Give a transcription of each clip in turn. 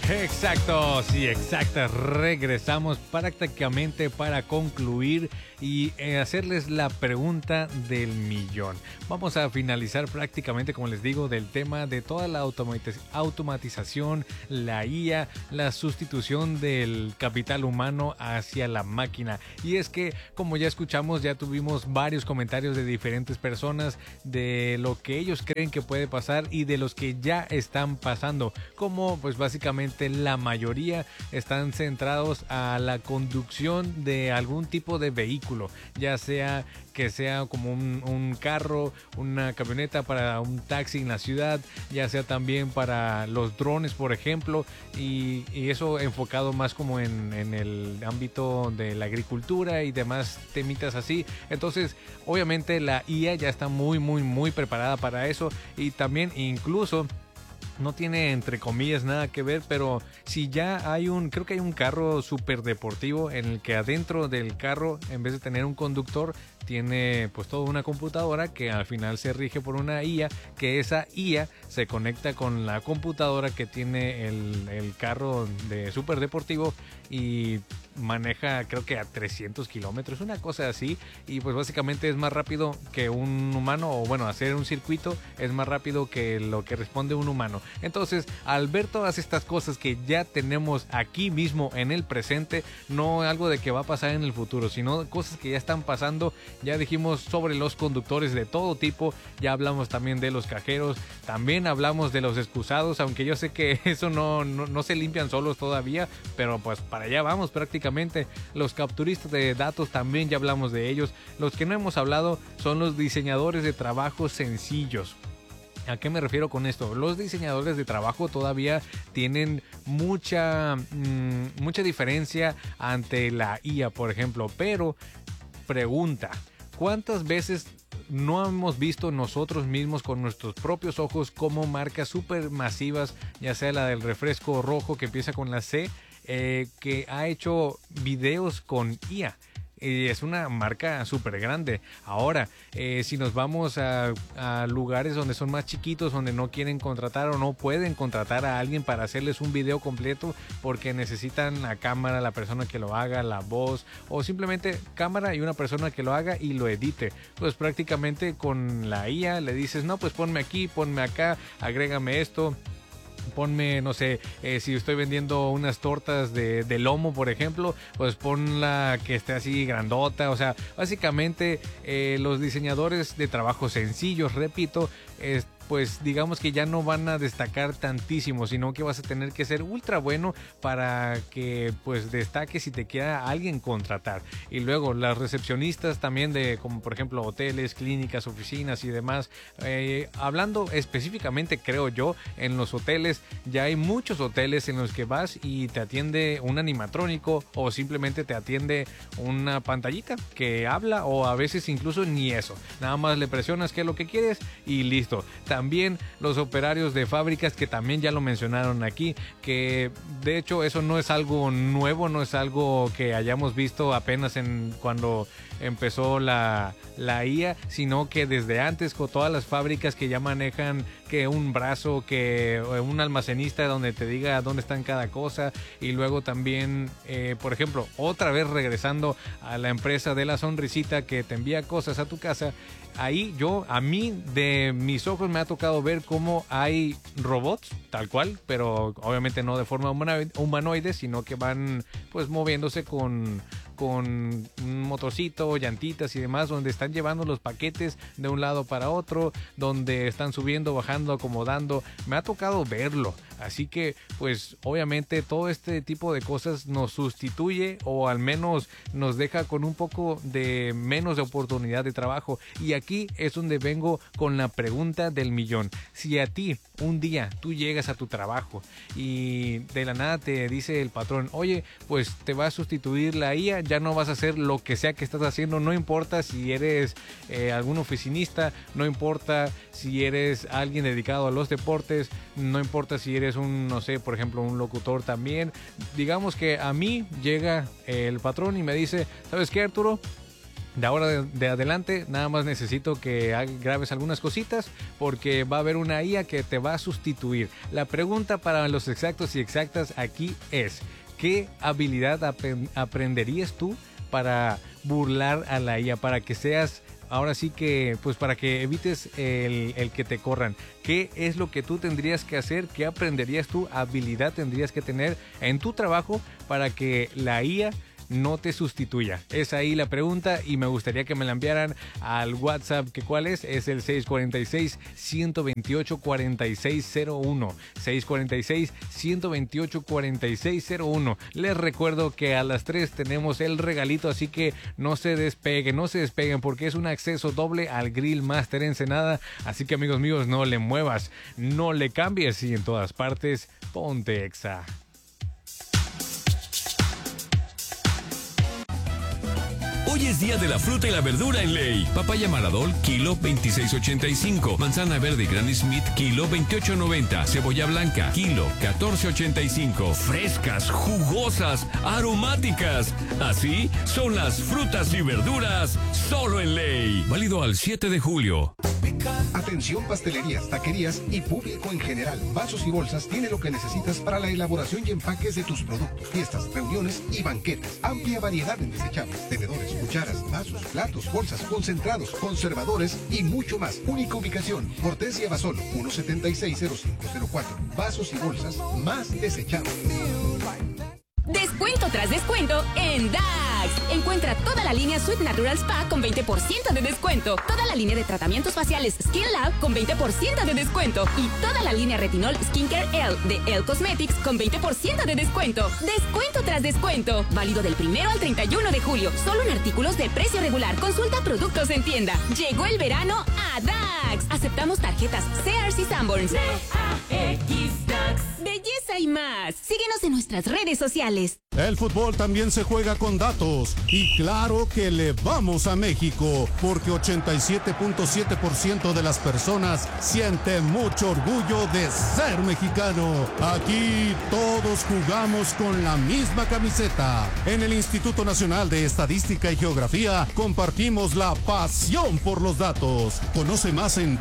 Exacto, sí, exacta. Regresamos prácticamente para concluir y hacerles la pregunta del millón. Vamos a finalizar prácticamente, como les digo, del tema de toda la automatización, la IA, la sustitución del capital humano hacia la máquina. Y es que, como ya escuchamos, ya tuvimos varios comentarios de diferentes personas de lo que ellos creen que puede pasar y de los que ya están pasando, como pues básicamente la mayoría están centrados a la conducción de algún tipo de vehículo, ya sea que sea como un carro, una camioneta para un taxi en la ciudad, ya sea también para los drones, por ejemplo, y eso enfocado más como en el ámbito de la agricultura y demás temitas así. Entonces, obviamente la IA ya está muy preparada para eso, y también incluso no tiene entre comillas nada que ver, pero si ya hay creo que hay un carro súper deportivo en el que adentro del carro, en vez de tener un conductor, tiene pues toda una computadora que al final se rige por una IA, que esa IA se conecta con la computadora que tiene el carro de súper deportivo y maneja creo que a 300 kilómetros, una cosa así, y pues básicamente es más rápido que un humano, o bueno, hacer un circuito es más rápido que lo que responde un humano. Entonces, al ver todas estas cosas que ya tenemos aquí mismo en el presente, no algo de que va a pasar en el futuro, sino cosas que ya están pasando. Ya dijimos sobre los conductores de todo tipo, ya hablamos también de los cajeros, también hablamos de los excusados, aunque yo sé que eso no se limpian solos todavía, pero pues para allá vamos prácticamente. Los capturistas de datos también ya hablamos de ellos. Los que no hemos hablado son los diseñadores de trabajos sencillos. ¿A qué me refiero con esto? Los diseñadores de trabajo todavía tienen mucha diferencia ante la IA, por ejemplo. Pero, pregunta, ¿cuántas veces no hemos visto nosotros mismos con nuestros propios ojos como marcas súper masivas, ya sea la del refresco rojo que empieza con la C, que ha hecho videos con IA? Es una marca súper grande. Ahora, si nos vamos a lugares donde son más chiquitos, donde no quieren contratar o no pueden contratar a alguien para hacerles un video completo porque necesitan la cámara, la persona que lo haga, la voz, o simplemente cámara y una persona que lo haga y lo edite, pues prácticamente con la IA le dices, no, pues ponme aquí, ponme acá, agrégame esto, ponme, no sé, si estoy vendiendo unas tortas de lomo, por ejemplo, pues ponla que esté así grandota. O sea, básicamente los diseñadores de trabajos sencillos, repito, pues digamos que ya no van a destacar tantísimo, sino que vas a tener que ser ultra bueno para que pues destaques y te quiera alguien contratar. Y luego las recepcionistas también de, como por ejemplo hoteles, clínicas, oficinas y demás. Hablando específicamente, creo yo, en los hoteles, ya hay muchos hoteles en los que vas y te atiende un animatrónico o simplemente te atiende una pantallita que habla, o a veces incluso ni eso. Nada más le presionas qué es lo que quieres y listo. También los operarios de fábricas, que también ya lo mencionaron aquí, que de hecho eso no es algo nuevo, no es algo que hayamos visto apenas cuando empezó la IA, sino que desde antes, con todas las fábricas que ya manejan que un brazo, que un almacenista donde te diga dónde están cada cosa. Y luego también, por ejemplo, otra vez regresando a la empresa de la sonrisita que te envía cosas a tu casa. Ahí a mí de mis ojos me ha tocado ver cómo hay robots, tal cual, pero obviamente no de forma humanoide, sino que van pues moviéndose con un motorcito, llantitas y demás, donde están llevando los paquetes de un lado para otro, donde están subiendo, bajando, acomodando. Me ha tocado verlo. Así que, pues, obviamente todo este tipo de cosas nos sustituye, o al menos nos deja con un poco de menos de oportunidad de trabajo. Y aquí es donde vengo con la pregunta del millón. Si a ti un día tú llegas a tu trabajo y de la nada te dice el patrón, oye, pues te va a sustituir la IA, ya no vas a hacer lo que sea que estás haciendo, no importa si eres algún oficinista, no importa si eres alguien dedicado a los deportes, no importa si eres no sé, por ejemplo, un locutor también. Digamos que a mí llega el patrón y me dice, ¿sabes qué, Arturo? De ahora de adelante, nada más necesito que grabes algunas cositas porque va a haber una IA que te va a sustituir. La pregunta para los exactos y exactas aquí es, ¿qué habilidad aprenderías tú para burlar a la IA? Para que seas, ahora sí que, pues para que evites el que te corran. ¿Qué es lo que tú tendrías que hacer? ¿Qué aprenderías tú? ¿Habilidad tendrías que tener en tu trabajo para que la IA no te sustituya? Es ahí la pregunta y me gustaría que me la enviaran al WhatsApp. ¿Cuál es? Es el 646-128-4601. 646-128-4601. Les recuerdo que a las 3 tenemos el regalito, así que no se despeguen porque es un acceso doble al Grill Master Ensenada. Así que amigos míos, no le muevas, no le cambies y en todas partes, ponte Exa. Hoy es día de la fruta y la verdura en Ley. Papaya Maradol, kilo 26.85. Manzana verde Granny Smith, kilo 28.90. Cebolla blanca, kilo 14.85. Frescas, jugosas, aromáticas. Así son las frutas y verduras solo en Ley. Válido al 7 de julio. Atención pastelerías, taquerías y público en general. Vasos y bolsas tiene lo que necesitas para la elaboración y empaques de tus productos, fiestas, reuniones y banquetes. Amplia variedad en desechables, tenedores, cucharas, vasos, platos, bolsas, concentrados, conservadores y mucho más. Única ubicación, Hortensia Basolo, 1760504. Vasos y bolsas más desechables. Descuento tras descuento en DAX. Encuentra toda la línea Sweet Natural Spa con 20% de descuento. Toda la línea de tratamientos faciales Skin Lab con 20% de descuento. Y toda la línea Retinol Skincare L de Elle Cosmetics con 20% de descuento. Descuento tras descuento. Válido del 1 al 31 de julio. Solo en artículos de precio regular. Consulta productos en tienda. Llegó el verano a DAX. Aceptamos tarjetas Sears y Sanborns. DAX. Belleza y más. Síguenos en nuestras redes sociales. El fútbol también se juega con datos y claro que le vamos a México porque 87.7% de las personas siente mucho orgullo de ser mexicano. Aquí todos jugamos con la misma camiseta. En el Instituto Nacional de Estadística y Geografía compartimos la pasión por los datos. Conoce más en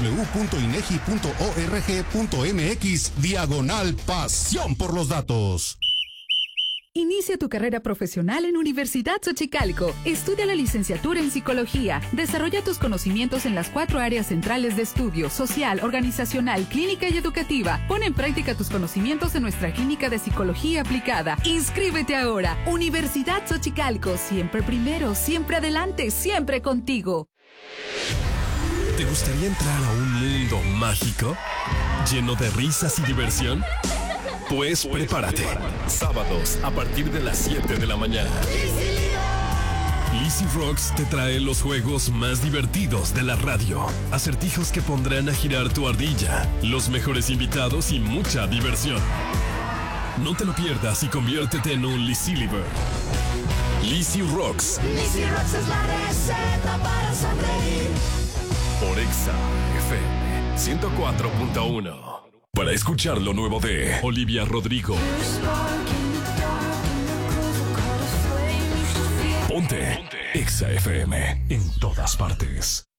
www.inegi.org.mx/pasión por los datos. Inicia tu carrera profesional en Universidad Xochicalco. Estudia la licenciatura en Psicología. Desarrolla tus conocimientos en las 4 áreas centrales de estudio: social, organizacional, clínica y educativa. Pon en práctica tus conocimientos en nuestra clínica de psicología aplicada. Inscríbete ahora. Universidad Xochicalco. Siempre primero, siempre adelante, siempre contigo. ¿Te gustaría entrar a un mundo mágico? ¿Lleno de risas y diversión? Pues prepárate. Sábados a partir de las 7 de la mañana. Lizzy Rocks te trae los juegos más divertidos de la radio. Acertijos que pondrán a girar tu ardilla. Los mejores invitados y mucha diversión. No te lo pierdas y conviértete en un Lizzy Liver. Lizzy Rocks. Lizzy Rocks es la receta para sonreír. Por Exa FM 104.1. Para escuchar lo nuevo de Olivia Rodrigo. Ponte Exa FM en todas partes.